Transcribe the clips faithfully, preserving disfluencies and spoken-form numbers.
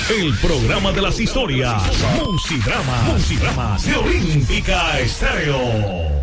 el programa de las historias. Musidrama, Musidrama de Olímpica Estéreo.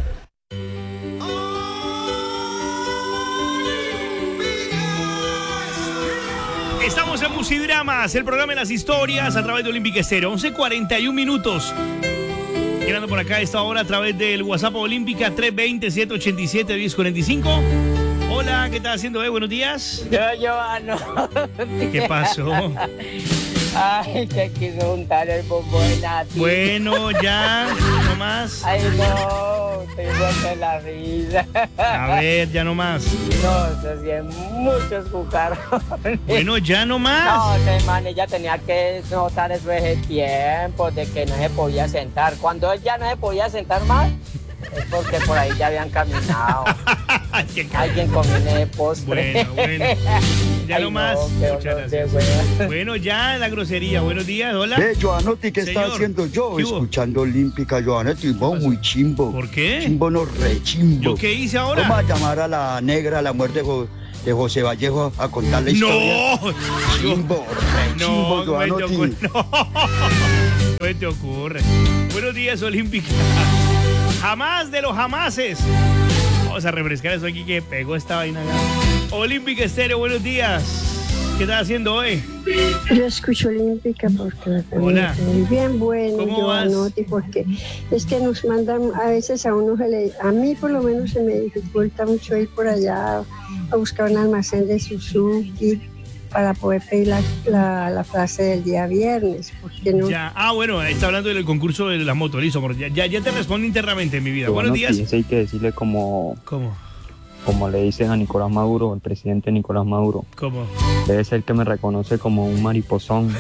Estamos en Musidramas, el programa de las historias a través de Olímpica Estéreo. once cuarenta y un minutos. Llegando por acá a esta hora a través del WhatsApp Olímpica tres veinte, siete ochenta y siete, diez cuarenta y cinco. Hola, ¿qué estás haciendo, eh? Buenos días. Yo, Giovanni. ¿Qué pasó? Ay, que quiso juntar el bombo de Nati. Bueno, ya, no más. Ay, no, estoy muerto de la risa. A ver, ya no más. No, se hacían muchos cucarones. Bueno, ya no más. No, ese man, ella tenía que notar eso ese tiempo de que no se podía sentar. Cuando él ya no se podía sentar más, es porque por ahí ya habían caminado. Alguien comió de postre. Bueno, bueno. Ya Ay, no más. No, Muchas no, gracias. bueno. Bueno, ya la grosería. Buenos días, hola. Eh, Joanotti, ¿qué Señor, está haciendo yo? ¿qué hubo? Escuchando Olímpica, Joanotti, vos muy chimbo. ¿Por qué? Chimbo no re chimbo. ¿Yo qué hice ahora? Vamos a llamar a la negra, a la muerte de, Jo- de José Vallejo a contar la historia. No. Chimbo, re No, chimbo, no me te Joanotti. ocurre. No. No me te ocurre. Buenos días, Olímpica. Jamás de los jamases. Vamos a refrescar eso aquí que pegó esta vaina acá. Olímpica Estéreo, buenos días. ¿Qué estás haciendo hoy? Yo escucho Olímpica porque me Hola. permite. Muy bien, bueno, ¿Cómo yo vas? anoto porque es que nos mandan, a veces a uno se le, a mí por lo menos se me dificulta mucho ir por allá a buscar un almacén de Suzuki para poder pedir la, la, la clase del día viernes, porque no. Ya. Ah, bueno, está hablando del concurso de la moto, listo, amor. Ya, ya, ya te respondo internamente en mi vida. Buenos días. Eso hay que decirle como, ¿Cómo? como le dicen a Nicolás Maduro, el presidente Nicolás Maduro. ¿Cómo? Debe ser que me reconoce como un mariposón.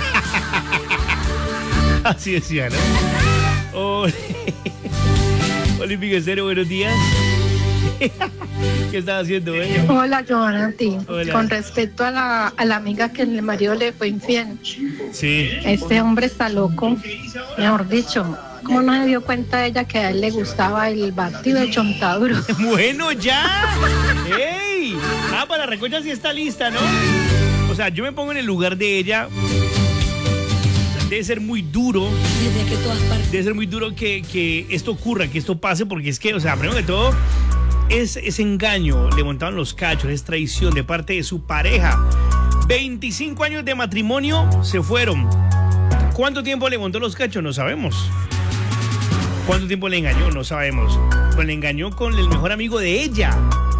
Así decía, ¿no? Oh. Olímpica Estéreo, buenos días. ¿Qué estás haciendo, eh? Hola, Giovanni. Hola. Con respecto a la, a la amiga que el marido le fue infiel, Sí. este hombre está loco, mejor dicho. ¿Cómo no se dio cuenta ella que a él le gustaba el batido de chontaduro? Bueno, ya. ¡Ey! Ah, para la recocha sí está lista, ¿no? O sea, yo me pongo en el lugar de ella. Debe ser muy duro. Debe ser muy duro que, que esto ocurra, que esto pase, porque es que, o sea, primero que todo, es, es engaño. Le montaron los cachos, es traición de parte de su pareja. veinticinco años de matrimonio se fueron. ¿Cuánto tiempo le montó los cachos? No sabemos. ¿Cuánto tiempo le engañó? No sabemos. Pues le engañó con el mejor amigo de ella.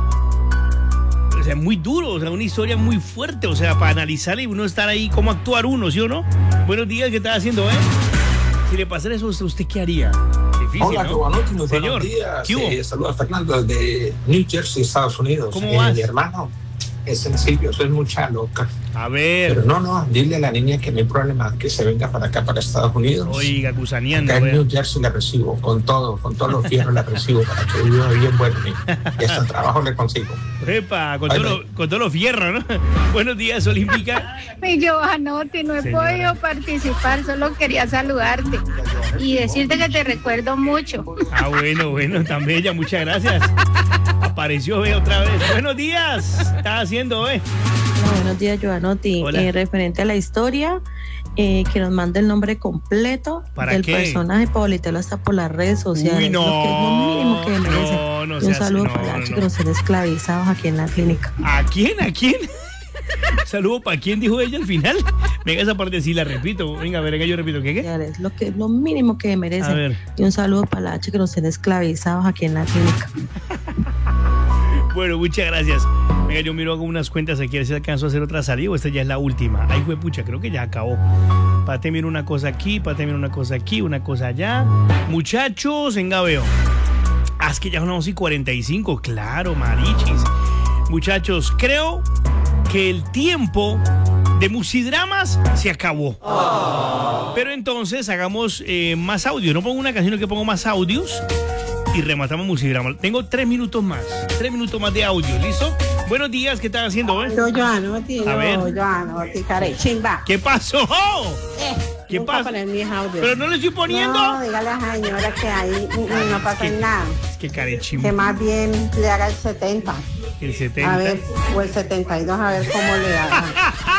O sea, muy duro, o sea, una historia muy fuerte, o sea, para analizarla y uno estar ahí, cómo actuar uno, ¿sí o no? Buenos días, ¿qué está haciendo, eh? Si le pasara eso, ¿usted qué haría? Difícil, Hola, ¿no? Giovanni, muy Señor, buenos días. ¿qué hubo? Eh, saludos a Fernando desde New Jersey, Estados Unidos. ¿Cómo Eh, vas? Mi hermano es sencillo, soy mucha loca. A ver. Pero no, no, dile a la niña que no hay problema, que se venga para acá, para Estados Unidos. Oiga, gusaneando. Acá en vea. New Jersey la recibo, con todo, con todos los fierros la recibo, para que viva bien bueno. Y hasta trabajo le consigo. Epa, con, Bye, todo bye. lo, con todos los fierros, ¿no? Buenos días, Olímpica. Mi Giovanotti, no he Señora. podido participar, solo quería saludarte y decirte que te recuerdo mucho. Ah, bueno, bueno, tan bella, muchas gracias. Apareció, ve, otra vez. Buenos días. ¿Qué estás haciendo, eh? Hola, buenos días, Giovanotti. Hola. Eh, referente a la historia, eh, que nos mande el nombre completo ¿Para del qué? personaje para boletearlo hasta por las redes sociales. Uy, no. Lo que es lo mínimo que merece. No, no Y un seas- saludo no, para la no, chica no. que nos tiene esclavizados aquí en la clínica. ¿A quién? ¿A quién? Saludo para quién dijo ella al final. Venga, esa parte sí la repito. Venga, a ver, venga, yo repito. ¿Qué qué? Ya es lo que es lo mínimo que A merece. ver. Y un saludo para la chica que nos tiene esclavizados aquí en la clínica. Bueno, muchas gracias. Venga, yo miro, hago unas cuentas aquí, a ver si alcanzo a hacer otra salida o esta ya es la última. Ay, fue pucha, creo que ya acabó. Pate, mira una cosa aquí, pate, mira una cosa aquí, una cosa allá. Muchachos, venga, veo. Ah, es que ya son once y cuarenta y cinco, claro, marichis. Muchachos, creo que el tiempo de Musidramas se acabó. Pero entonces hagamos eh, más audio. No pongo una canción, que pongo más audios y rematamos Musidrama. Tengo tres minutos más. Tres minutos más de audio, ¿listo? Buenos días, ¿qué están haciendo, eh? Yo, Joanotti, A ver. no, Joanotti, care, chimba. ¿Qué pasó? Eh, ¿Qué nunca pasa? poner mis audios. Pero no le estoy poniendo. No, dígale a la señora que ahí mm, mm, no pasa ¿Qué? nada. Es que carechimbo. Que más bien le haga el setenta. El setenta. A ver, o el setenta y dos, a ver cómo le haga.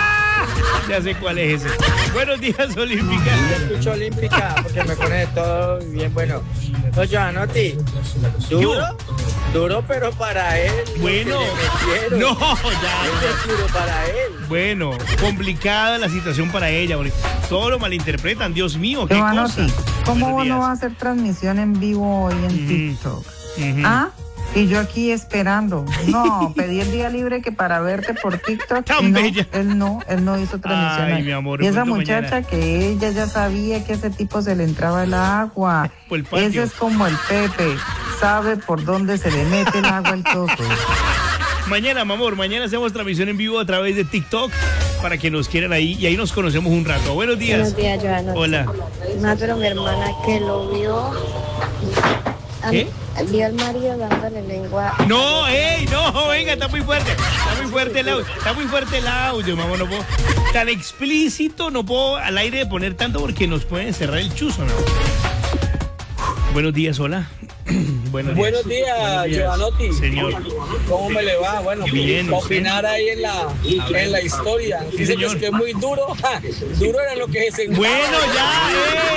Ya sé cuál es ese. Buenos días, Olímpica. Yo escucho Olímpica porque me pone todo bien bueno. No, Joanotti, duro, duro, pero para él. Bueno, no, ya. Es duro para él. Bueno, complicada la situación para ella, porque todo lo malinterpretan. Dios mío, qué Joanotti, cosa. ¿cómo no va a hacer transmisión en vivo hoy en TikTok? Uh-huh. ¿Ah? Y yo aquí esperando. No, pedí el día libre que para verte por TikTok. Tan no, bella. Él no, él no hizo transmisión. Ay, ahí. mi amor, y esa pronto muchacha mañana. que ella ya sabía que ese tipo se le entraba el agua. Por el patio. Ese es como el Pepe. Sabe por dónde se le mete el agua al coco. Mañana, mi amor, mañana hacemos transmisión en vivo a través de TikTok para que nos quieran ahí y ahí nos conocemos un rato. Buenos días. Buenos días, Joana. Hola. No, pero mi hermana que lo vio. ¿Qué? Vio al marido dándole lengua. No, ey, no, venga, está muy fuerte. Está muy fuerte el audio. Está muy fuerte el audio, mamá. No puedo. Tan explícito, no puedo al aire poner tanto porque nos pueden cerrar el chuzo, ¿no? Buenos días, hola. Buenos días. Buenos días, Joanotti. Señor. ¿Cómo me le va? Bueno, Bien, opinar ahí en la, en la historia. Dice que es que es muy duro. Ja, duro era lo que es en Bueno, ya, eh.